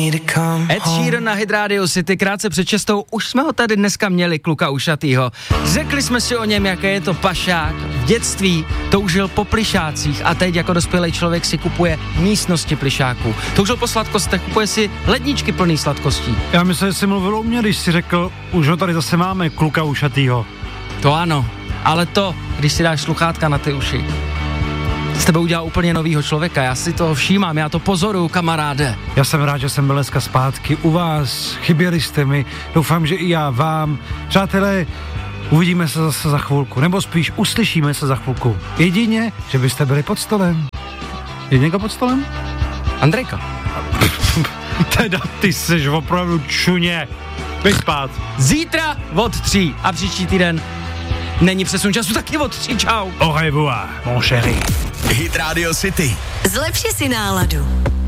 Ed Sheeran na Hit Radio City, krátce před 6. Už jsme ho tady dneska měli, kluka ušatýho. Řekli jsme si o něm, jaké je to pašák. V dětství toužil po plišácích a teď jako dospělý člověk si kupuje místnosti plišáků. Toužil po sladkostech, kupuje si ledničky plný sladkostí. Já myslím, že jsi mluvil o mě, když jsi řekl, už ho tady zase máme, kluka ušatýho. To ano, ale to, když si dáš sluchátka na ty uši, z tebe udělal úplně novýho člověka, já si toho všímám, já to pozoruju, kamaráde. Já jsem rád, že jsem byl dneska zpátky u vás, chyběli jste mi, doufám, že i já vám. Přátelé, uvidíme se zase za chvilku, nebo spíš uslyšíme se za chvilku. Jedině, že byste byli pod stolem. Je někdo pod stolem? Andrejka. Teda ty seš opravdu čuně. Běž spát. Zítra od 3 a příští týden není přesun času taky od 3, čau. Au revoir, mon chéri. Hit Radio City. Zlepši si náladu.